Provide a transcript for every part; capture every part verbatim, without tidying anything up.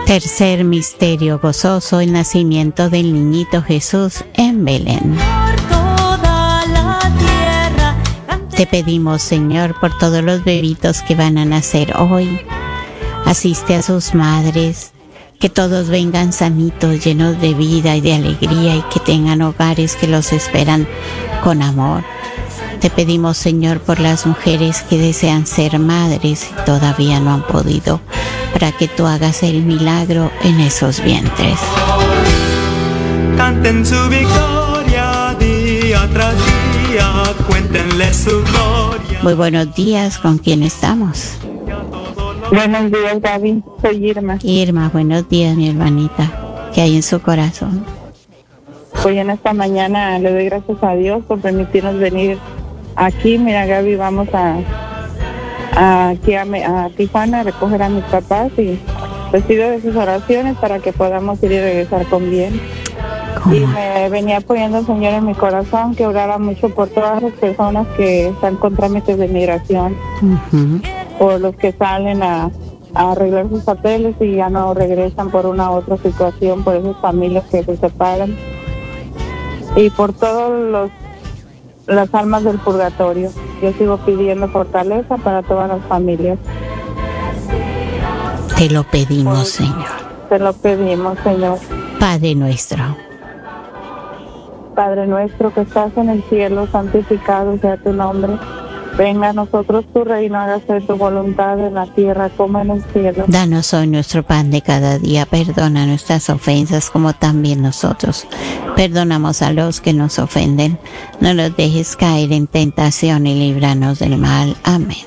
Tercer misterio gozoso, el nacimiento del niñito Jesús en Belén. Te pedimos, Señor, por todos los bebitos que van a nacer hoy. Asiste a sus madres, que todos vengan sanitos, llenos de vida y de alegría, y que tengan hogares que los esperan con amor. Te pedimos, Señor, por las mujeres que desean ser madres y todavía no han podido, para que tú hagas el milagro en esos vientres. Canten su victoria día tras día, cuéntenle su gloria. Muy buenos días, ¿con quién estamos? Buenos días, Gaby, soy Irma. Irma, buenos días, mi hermanita. ¿Qué hay en su corazón? Hoy en esta mañana le doy gracias a Dios por permitirnos venir aquí. Mira, Gaby, vamos a, a aquí a, a Tijuana a recoger a mis papás y les pido de sus oraciones para que podamos ir y regresar con bien. ¿Cómo? Y me venía poniendo el Señor en mi corazón que orara mucho por todas las personas que están con trámites de migración, Uh-huh. por los que salen a, a arreglar sus papeles y ya no regresan por una u otra situación, por esas familias que se separan, y por todos los las almas del purgatorio. Yo sigo pidiendo fortaleza para todas las familias. Te lo pedimos, Pues, Señor. Te lo pedimos, Señor. Padre nuestro, Padre nuestro que estás en el cielo, santificado sea tu nombre. Venga a nosotros tu reino, hágase tu voluntad en la tierra como en el cielo. danos hoy nuestro pan de cada día. Perdona nuestras ofensas como también nosotros perdonamos a los que nos ofenden. No nos dejes caer en tentación y líbranos del mal. Amén.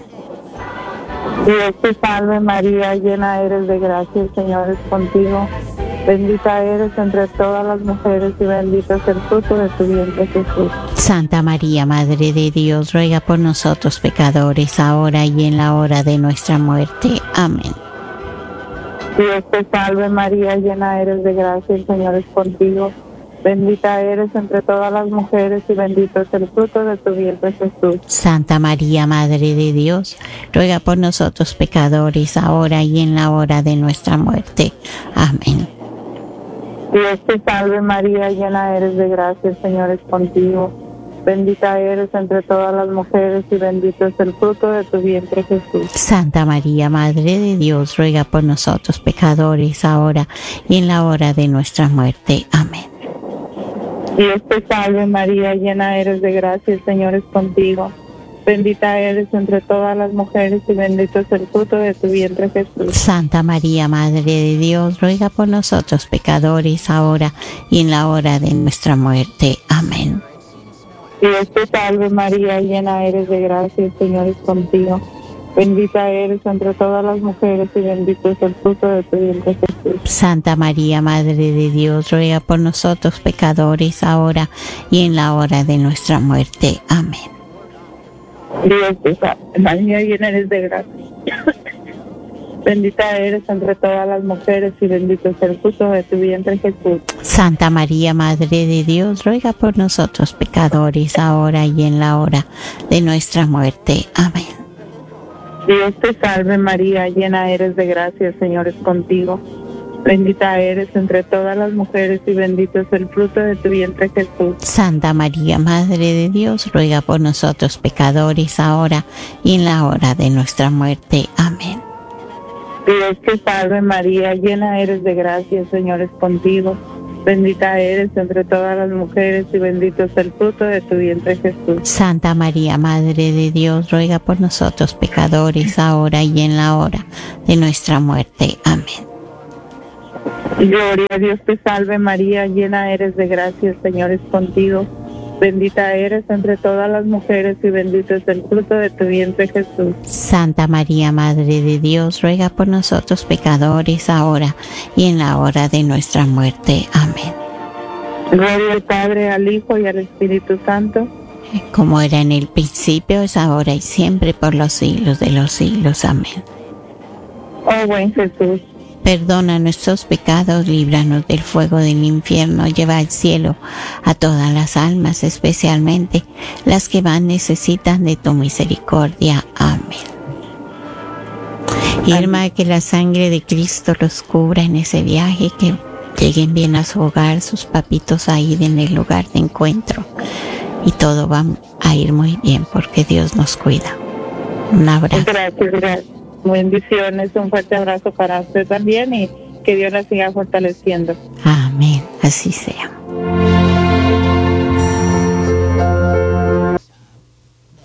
Dios te salve María, llena eres de gracia, el Señor es contigo. Bendita eres entre todas las mujeres y bendito es el fruto de tu vientre, Jesús. Santa María, Madre de Dios, ruega por nosotros pecadores, ahora y en la hora de nuestra muerte. Amén. Dios te salve María, llena eres de gracia, el Señor es contigo. Bendita eres entre todas las mujeres y bendito es el fruto de tu vientre, Jesús. Santa María, Madre de Dios, ruega por nosotros pecadores, ahora y en la hora de nuestra muerte. Amén. Dios te salve María, llena eres de gracia, el Señor es contigo. Bendita eres entre todas las mujeres y bendito es el fruto de tu vientre, Jesús. Santa María, Madre de Dios, ruega por nosotros pecadores, ahora y en la hora de nuestra muerte. Amén. Dios te salve María, llena eres de gracia, el Señor es contigo. Bendita eres entre todas las mujeres y bendito es el fruto de tu vientre, Jesús. Santa María, Madre de Dios, ruega por nosotros pecadores, ahora y en la hora de nuestra muerte. Amén. Dios te salve María, llena eres de gracia, el Señor es contigo. Bendita eres entre todas las mujeres y bendito es el fruto de tu vientre, Jesús. Santa María, Madre de Dios, ruega por nosotros pecadores, ahora y en la hora de nuestra muerte. Amén. Dios te salve María, llena eres de gracia. Bendita eres entre todas las mujeres y bendito es el fruto de tu vientre, Jesús. Santa María, Madre de Dios, ruega por nosotros pecadores, ahora y en la hora de nuestra muerte. Amén. Dios te salve María, llena eres de gracia, el Señor es contigo. Bendita eres entre todas las mujeres y bendito es el fruto de tu vientre, Jesús. Santa María, Madre de Dios, ruega por nosotros pecadores, ahora y en la hora de nuestra muerte. Amén. Dios te salve María, llena eres de gracia, el Señor es contigo. Bendita eres entre todas las mujeres y bendito es el fruto de tu vientre, Jesús. Santa María, Madre de Dios, ruega por nosotros pecadores, ahora y en la hora de nuestra muerte. Amén. Gloria a Dios te salve María, llena eres de gracia, el Señor es contigo. Bendita eres entre todas las mujeres y bendito es el fruto de tu vientre, Jesús. Santa María, Madre de Dios, ruega por nosotros pecadores, ahora y en la hora de nuestra muerte. Amén. Gloria al Padre, al Hijo y al Espíritu Santo. Como era en el principio, es ahora y siempre, por los siglos de los siglos. Amén. Oh buen Jesús, perdona nuestros pecados, líbranos del fuego del infierno, lleva al cielo a todas las almas, especialmente las que más necesitan de tu misericordia. Amén. Irma, que la sangre de Cristo los cubra en ese viaje, que lleguen bien a su hogar, sus papitos ahí en el lugar de encuentro, y todo va a ir muy bien porque Dios nos cuida. Un abrazo. Gracias, gracias. Bendiciones, un fuerte abrazo para usted también y que Dios la siga fortaleciendo. Amén, así sea.